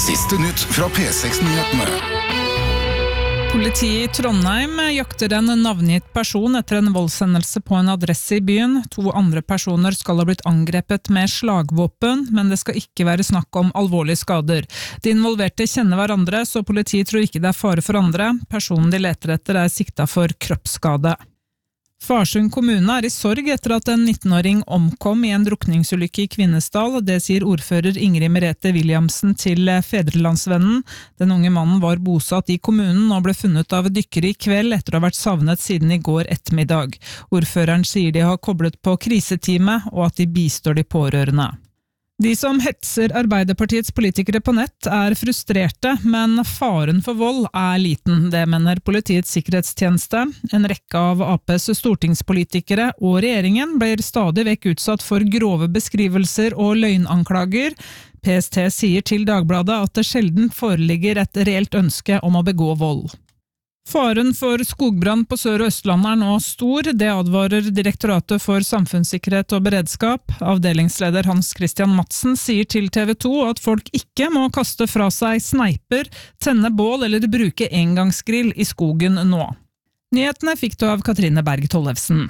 Siste nytt fra P6-nyhetene. Politiet i Trondheim jakter en navngitt person etter en voldshendelse på en adresse i byen. 2 andre personer skal ha blitt angrepet med slagvåpen, men det skal ikke være snakk om alvorlige skader. De involverte kjenner hverandre, så politiet tror ikke det er fare for andre. Personen de leter etter er siktet for kroppsskade. Farsund kommune er i sorg etter at en 19-åring omkom i en drukningsulykke i Kvinesdal. Det sier ordfører Ingrid Merete Williamsen til Fedrelandsvennen. Den unge mannen var bosatt i kommunen og ble funnet av dykkere i kveld etter å ha vært savnet siden i går ettermiddag. Ordføreren sier de har koblet på kriseteamet og at de bistår de pårørende. De som hetser Arbeiderpartiets politikere på nett er frustrerte, men faren for vold er liten. Det mener Politiets sikkerhetstjeneste. En rekke av APs stortingspolitikere og regjeringen blir stadig vekk utsatt for grove beskrivelser og løgnanklager. PST sier til Dagbladet at det sjelden foreligger et reelt ønske om å begå vold. Faren for skogbrann på Sør- og Østlandet er nå stor. Det advarer Direktoratet for samfunnssikkerhet og beredskap. Avdelingsleder Hans Christian Madsen sier til TV 2 at folk ikke må kaste fra seg sneiper, tenne bål eller bruke engangsgrill i skogen nå. Nyhetene fikk du av Katrine Berg Tollefsen.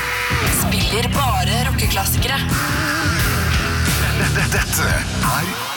Spiller bare rockeklassikere. Dette er